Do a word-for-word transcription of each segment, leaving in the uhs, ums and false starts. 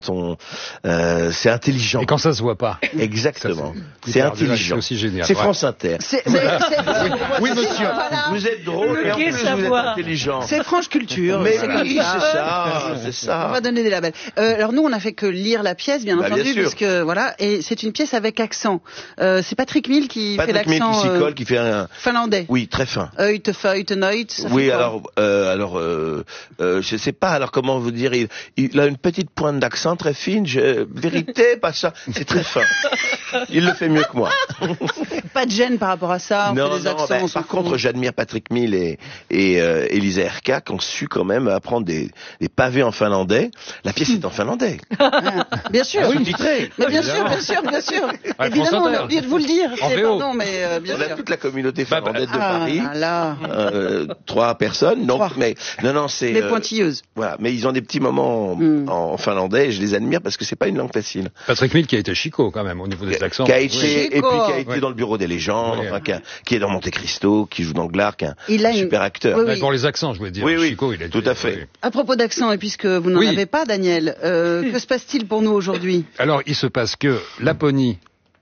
Son, euh, c'est intelligent. Et quand ça se voit pas. Exactement. Ça, c'est, c'est intelligent. C'est aussi génial. C'est ouais. France Inter. C'est, c'est, c'est, oui, oui, monsieur. Voilà. Vous êtes drôle et en plus vous êtes intelligent. C'est franche culture. Mais c'est oui, comme ça. c'est ça, c'est ça. On va donner des labels. Euh, alors nous, on a fait que lire la pièce, bien bah, entendu, bien parce que voilà, et c'est une pièce avec accent. Euh, c'est Patrick Mill qui Patrick fait l'accent. Mill qui s'y colle, euh, qui fait un finlandais. Oui, très fin. Heut, feut, neut. Oui, alors, euh, alors, euh, euh, je sais pas. Alors comment vous dire, il, il a une petite pointe d'accent très fine. Je, vérité. Pas ça, c'est très fin. Il le fait mieux que moi. Pas de gêne par rapport à ça. On non, fait des non. accents, Ben, on s'en par contre, j'admire Patrick Mill et, et euh, Elisa Erka qui ont su quand même apprendre des, des pavés en finlandais. La pièce est en finlandais. Ah, bien sûr. Ah, oui, titré. Mais bien sûr, bien sûr, bien sûr. Ouais, Évidemment, on a oublié de vous le dire. En C'est, V O. pardon, mais euh, bien On a sûr. toute la communauté Bah, bah, finlandaise de Ah, Paris. là. Euh, trois personnes. Donc, Trois. mais non, non, c'est. Les euh, pointilleuses. Voilà, mais ils ont des petits moments en, Mm. en finlandais et je les admire parce que c'est pas une langue facile. Patrick Mill qui a été Chico quand même au niveau des accents. Qui a été, Oui. et puis qui a été Oui. dans le bureau des légendes, Oui. enfin, qui, a- qui est dans Monte Cristo, qui joue dans Glar, qui est un Il a une- super acteur. Oui, Mais oui. pour les accents, je voulais dire. Oui, oui, Chico, il a tout été- à fait. oui. À propos d'accent, et puisque vous n'en Oui. avez pas, Daniel, euh, que se passe-t-il pour nous aujourd'hui? Alors, il se passe que Laponie,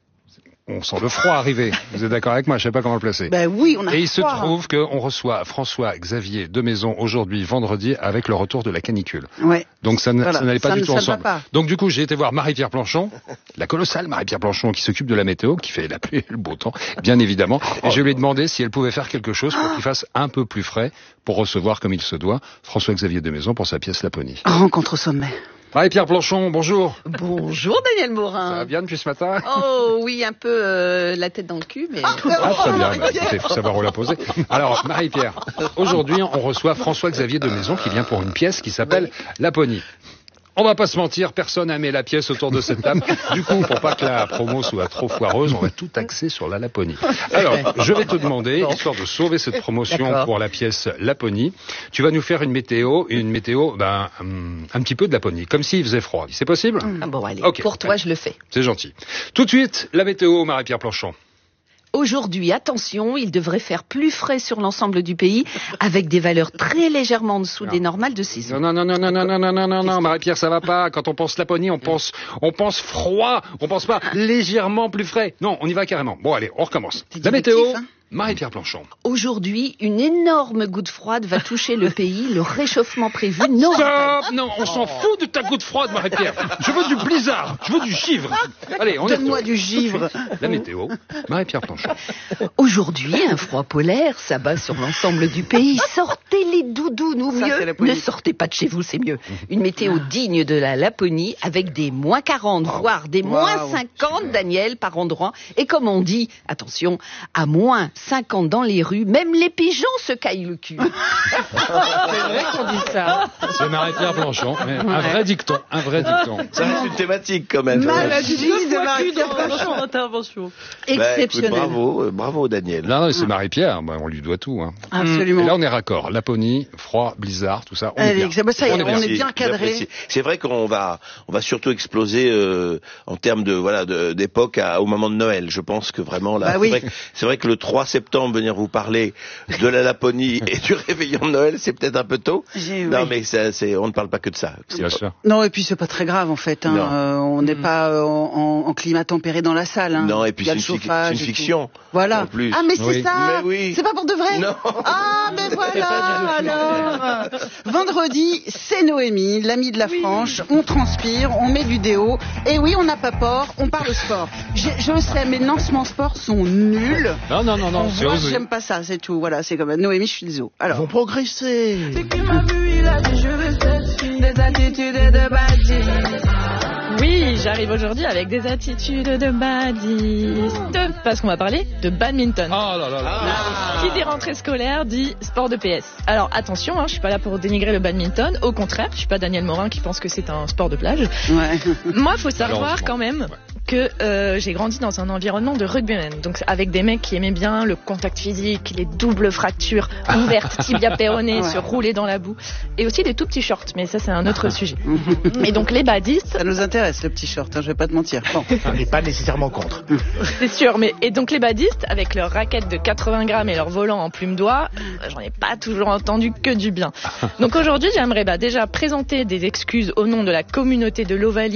on sent le froid arriver. Vous êtes d'accord avec moi? Je sais pas comment le placer. Ben oui, on a Et il se froid. trouve qu'on reçoit François-Xavier de Maison aujourd'hui, vendredi, avec le retour de la canicule. Ouais. Donc ça, ne- Voilà, ça n'allait pas ça du ne- tout ça ne va ensemble. pas. Donc du coup, j'ai été voir Marie-Pierre Planchon, la colossale Marie-Pierre Planchon qui s'occupe de la météo, qui fait la pluie et le beau temps, bien évidemment. Et je lui ai demandé si elle pouvait faire quelque chose pour qu'il fasse un peu plus frais, pour recevoir comme il se doit François-Xavier de Maison pour sa pièce Laponie. Rencontre au sommet. Marie-Pierre Planchon, bonjour. Bonjour Daniel Ça Morin. va bien depuis ce matin? Oh oui, un peu euh, la tête dans le cul, mais... Ah, très bien, bah, écoutez, faut savoir où la poser. Alors, Marie-Pierre, aujourd'hui, on reçoit François-Xavier de Maison qui vient pour une pièce qui s'appelle Laponie. On va pas se mentir, personne n'a aimé la pièce autour de cette table. Du coup, pour pas que la promo soit trop foireuse, on va tout axer sur la Laponie. Alors, je vais te demander, histoire de sauver cette promotion D'accord. pour la pièce Laponie, tu vas nous faire une météo, une météo, ben, hum, un petit peu de Laponie, comme s'il faisait froid. C'est possible? Ah bon, allez, Ok. pour toi, je le fais. C'est gentil. Tout de suite, la météo, Marie-Pierre Planchon. Aujourd'hui, attention, il devrait faire plus frais sur l'ensemble du pays, avec des valeurs très légèrement en dessous Non. des normales de saison. Non, non, non, non, non, non, non, non, non, non, Marie-Pierre, ça va pas. Quand on pense Laponie, on pense, on pense froid. On pense pas légèrement plus frais. Non, on y va carrément. Bon, allez, on recommence. C'est La météo, directif, hein. Marie-Pierre Planchon. Aujourd'hui, une énorme goutte froide va toucher le pays. Le réchauffement prévu n'aura pas... Stop! Non, on s'en fout de ta goutte froide, Marie-Pierre. Je veux du blizzard. Je veux du givre. Allez, on est Donne-moi retour. du givre. La météo, Marie-Pierre Planchon. Aujourd'hui, un froid polaire s'abat sur l'ensemble du pays. Sortez les doudounes ou Ça, c'est mieux, Laponie. ne sortez pas de chez vous, c'est mieux. Une météo digne de la Laponie avec des moins quarante, voire des moins Waouh. cinquante, Daniel, par endroit. Et comme on dit, attention, à moins cinquante dans les rues, même les pigeons se caillent le cul. C'est vrai qu'on dit ça. C'est Marie-Pierre Planchon. Mais un vrai dicton, un vrai dicton. Ça reste une thématique quand même. Maladie de Marie-Pierre Planchon. intervention. Bah, écoute, Exceptionnel. bravo, euh, bravo Daniel. Non, non, c'est Marie-Pierre. Bah, on lui doit tout. Hein. Absolument. Et là, on est raccord. Laponie, froid, blizzard, tout ça. On est Allez, bien. ça, bah, ça y est, On est on bien. est bien J'apprécie, cadré. j'apprécie. C'est vrai qu'on va, on va surtout exploser euh, en termes de voilà de- d'époque à- au moment de Noël. Je pense que vraiment là, Bah c'est, oui. vrai, que- c'est vrai que le trois septembre venir vous parler de la Laponie et du réveillon de Noël, c'est peut-être un peu tôt. J'ai- Non, oui. mais ça, c'est, on ne parle pas que de ça. C'est Bien pas- sûr. Non, et puis c'est pas très grave en fait. Hein. Non. Euh, on n'est pas euh, en, en climat tempéré dans la salle. Hein. Non, et puis Il y a c'est le une, fic- chauffage c'est une et tout. fiction. Voilà. En plus. Ah mais c'est Oui. ça. Mais oui. C'est pas pour de vrai. Non. Ah mais voilà alors. Vendredi, c'est Noémie, l'amie de la Franche. On transpire, on met du déo. Et oui, on n'a pas peur, on parle sport. Je, je sais, mes lancements sport sont nuls. Non, non, non, non. On c'est voit que osé. j'aime pas ça, c'est tout. Voilà, c'est comme Noémie, je suis désolée. Ils Alors. vont progresser. Oui, j'arrive aujourd'hui avec des attitudes de badiste. Parce qu'on va parler de badminton. Oh là là là. Qui dit rentrée scolaire dit sport de P S. Alors attention, hein, je suis pas là pour dénigrer le badminton. Au contraire, je suis pas Daniel Morin qui pense que c'est un sport de plage. Ouais. Moi, faut savoir Malheureusement. quand même que euh, j'ai grandi dans un environnement de rugbymen, donc avec des mecs qui aimaient bien le contact physique, les doubles fractures ouvertes, tibia péroné, Ouais. se rouler dans la boue, et aussi des tout petits shorts. Mais ça, c'est un autre sujet. Et donc les badistes, Ça nous intéresse le petit short, hein, je vais pas te mentir. Bon. On n'est pas nécessairement contre. c'est sûr. Mais et donc les badistes, avec leurs raquettes de quatre-vingts grammes et leur volant en plume d'oie, euh, j'en ai pas toujours entendu que du bien. Donc aujourd'hui, j'aimerais bah, déjà présenter des excuses au nom de la communauté de l'Ovalie